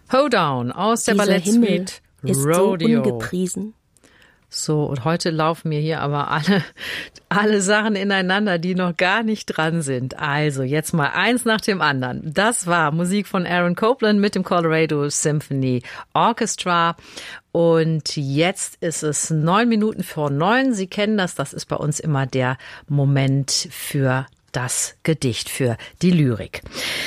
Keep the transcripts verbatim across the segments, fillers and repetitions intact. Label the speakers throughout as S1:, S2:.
S1: Hoedown aus der
S2: Dieser
S1: Ballettsuite
S2: ist
S1: Rodeo.
S2: So ungepriesen.
S1: So, und heute laufen mir hier aber alle, alle Sachen ineinander, die noch gar nicht dran sind. Also, jetzt mal eins nach dem anderen. Das war Musik von Aaron Copland mit dem Colorado Symphony Orchestra. Und jetzt ist es neun Minuten vor neun. Sie kennen das, das ist bei uns immer der Moment für das Gedicht, für die Lyrik.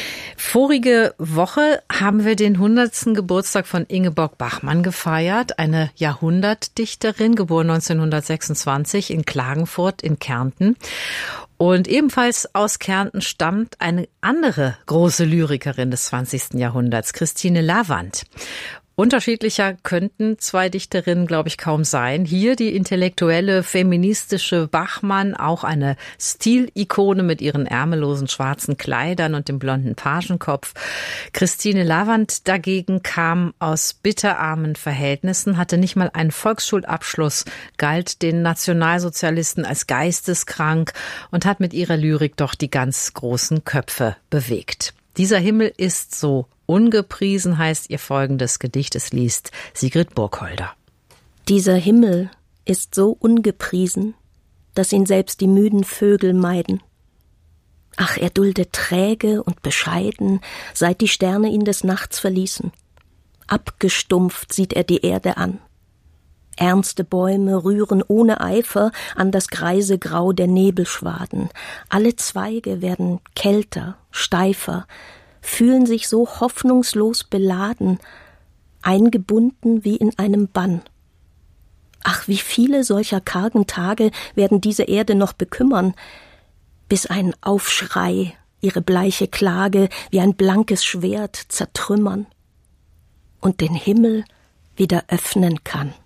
S1: Vorige Woche haben wir den hundertsten Geburtstag von Ingeborg Bachmann gefeiert, eine Jahrhundertdichterin, geboren neunzehnhundertsechsundzwanzig in Klagenfurt in Kärnten. Und ebenfalls aus Kärnten stammt eine andere große Lyrikerin des zwanzigsten Jahrhunderts, Christine Lavand. Unterschiedlicher könnten zwei Dichterinnen, glaube ich, kaum sein. Hier die intellektuelle, feministische Bachmann, auch eine Stilikone mit ihren ärmellosen schwarzen Kleidern und dem blonden Pagenkopf. Christine Lavand dagegen kam aus bitterarmen Verhältnissen, hatte nicht mal einen Volksschulabschluss, galt den Nationalsozialisten als geisteskrank und hat mit ihrer Lyrik doch die ganz großen Köpfe bewegt. Dieser Himmel ist so ungepriesen, heißt ihr folgendes Gedicht. Es liest Sigrid Burkholder.
S2: Dieser Himmel ist so ungepriesen, dass ihn selbst die müden Vögel meiden. Ach, er duldet träge und bescheiden, seit die Sterne ihn des Nachts verließen. Abgestumpft sieht er die Erde an. Ernste Bäume rühren ohne Eifer an das greise Grau der Nebelschwaden. Alle Zweige werden kälter, steifer, fühlen sich so hoffnungslos beladen, eingebunden wie in einem Bann. Ach, wie viele solcher kargen Tage werden diese Erde noch bekümmern, bis ein Aufschrei ihre bleiche Klage wie ein blankes Schwert zertrümmern und den Himmel wieder öffnen kann.